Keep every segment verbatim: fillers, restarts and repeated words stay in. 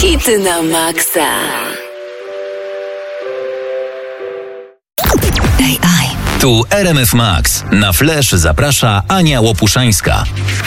Hity na maksa. A I. Tu R M F Max. Na Flash zaprasza Ania Łopuszańska.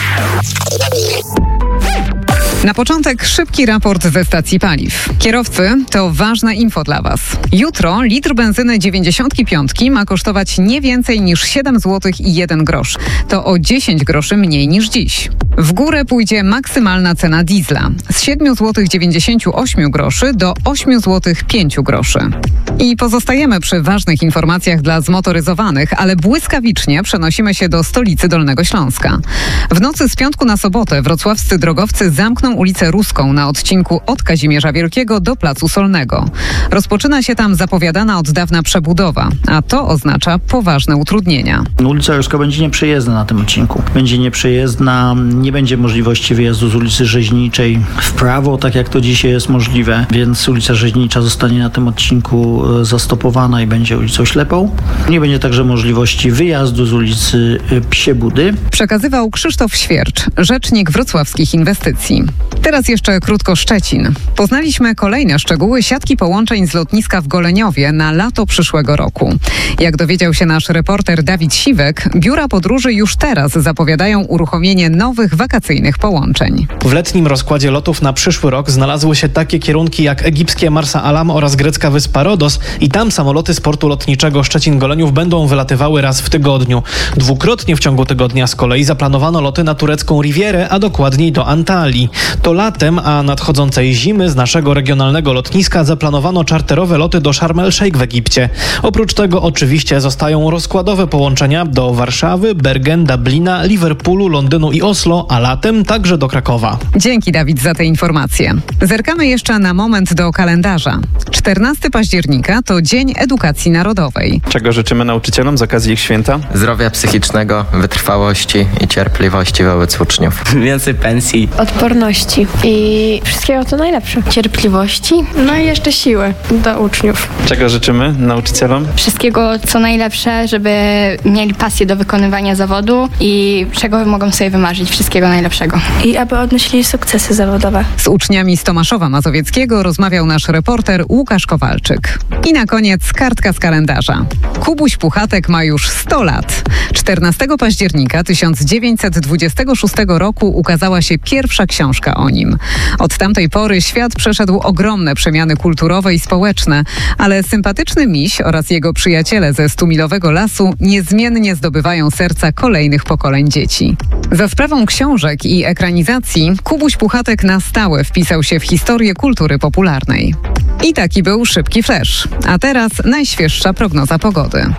Na początek szybki raport ze stacji paliw. Kierowcy, to ważne info dla Was. Jutro litr benzyny dziewięćdziesiąt pięć ma kosztować nie więcej niż siedem złotych i jeden grosz. To o dziesięć groszy mniej niż dziś. W górę pójdzie maksymalna cena diesla z siedem złotych dziewięćdziesiąt osiem groszy do osiem złotych pięć groszy. I pozostajemy przy ważnych informacjach dla zmotoryzowanych, ale błyskawicznie przenosimy się do stolicy Dolnego Śląska. W nocy z piątku na sobotę wrocławscy drogowcy zamkną ulicę Ruską na odcinku od Kazimierza Wielkiego do Placu Solnego. Rozpoczyna się tam zapowiadana od dawna przebudowa, a to oznacza poważne utrudnienia. Ulica Ruska będzie nieprzejezdna na tym odcinku. Będzie nieprzejezdna, nie będzie możliwości wyjazdu z ulicy Rzeźniczej w prawo, tak jak to dzisiaj jest możliwe, więc ulica Rzeźnicza zostanie na tym odcinku zastopowana i będzie ulicą ślepą. Nie będzie także możliwości wyjazdu z ulicy Psie Budy. Przekazywał Krzysztof Świercz, rzecznik wrocławskich inwestycji. Teraz jeszcze krótko Szczecin. Poznaliśmy kolejne szczegóły siatki połączeń z lotniska w Goleniowie na lato przyszłego roku. Jak dowiedział się nasz reporter Dawid Siwek, biura podróży już teraz zapowiadają uruchomienie nowych wakacyjnych połączeń. W letnim rozkładzie lotów na przyszły rok znalazły się takie kierunki jak egipskie Marsa Alam oraz grecka wyspa Rodos i tam samoloty z portu lotniczego Szczecin-Goleniów będą wylatywały raz w tygodniu. Dwukrotnie w ciągu tygodnia z kolei zaplanowano loty na turecką Rivierę, a dokładniej do Antalii. To latem, a nadchodzącej zimy z naszego regionalnego lotniska zaplanowano czarterowe loty do Sharm el-Sheikh w Egipcie. Oprócz tego oczywiście zostają rozkładowe połączenia do Warszawy, Bergen, Dublina, Liverpoolu, Londynu i Oslo, a latem także do Krakowa. Dzięki, Dawid, za te informacje. Zerkamy jeszcze na moment do kalendarza. czternastego października to Dzień Edukacji Narodowej. Czego życzymy nauczycielom z okazji ich święta? Zdrowia psychicznego, wytrwałości i cierpliwości wobec uczniów. Więcej pensji. Odporności i wszystkiego co najlepsze. Cierpliwości, no i jeszcze siły do uczniów. Czego życzymy nauczycielom? Wszystkiego co najlepsze, żeby mieli pasję do wykonywania zawodu i czego mogą sobie wymarzyć. Wszystkiego najlepszego. I aby odnosili sukcesy zawodowe. Z uczniami z Tomaszowa Mazowieckiego rozmawiał nasz reporter Łukasz Kowalczyk. I na koniec kartka z kalendarza. Kubuś Puchatek ma już sto lat. czternastego października tysiąc dziewięćset dwudziestego szóstego roku ukazała się pierwsza książka o nim. Od tamtej pory świat przeszedł ogromne przemiany kulturowe i społeczne, ale sympatyczny miś oraz jego przyjaciele ze Stumilowego Lasu niezmiennie zdobywają serca kolejnych pokoleń dzieci. Za sprawą książek i ekranizacji Kubuś Puchatek na stałe wpisał się w historię kultury popularnej. I taki był szybki flash. A teraz najświeższa prognoza pogody.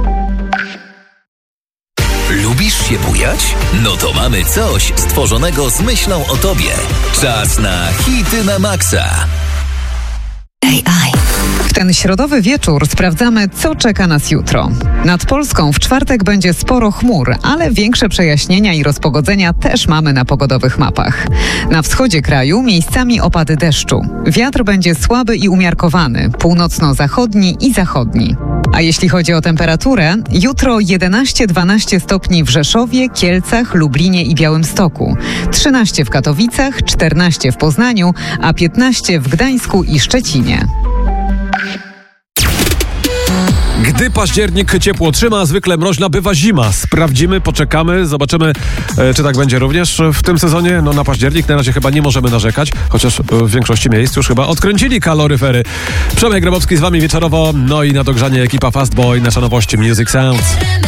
Lubisz się bujać? No to mamy coś stworzonego z myślą o tobie. Czas na Hity na maksa. A I. W ten środowy wieczór sprawdzamy, co czeka nas jutro. Nad Polską w czwartek będzie sporo chmur, ale większe przejaśnienia i rozpogodzenia też mamy na pogodowych mapach. Na wschodzie kraju miejscami opady deszczu. Wiatr będzie słaby i umiarkowany, północno-zachodni i zachodni. A jeśli chodzi o temperaturę, jutro jedenaście do dwunastu stopni w Rzeszowie, Kielcach, Lublinie i Białymstoku, trzynaście w Katowicach, czternaście w Poznaniu, a piętnaście w Gdańsku i Szczecinie. Gdy październik ciepło trzyma, zwykle mroźna bywa zima. Sprawdzimy, poczekamy, zobaczymy, e, czy tak będzie również w tym sezonie. No na październik na razie chyba nie możemy narzekać, chociaż w większości miejsc już chyba odkręcili kaloryfery. Przemek Grabowski z wami wieczorowo, no i na dogrzanie ekipa Fastboy, nasza nowość Music Sounds.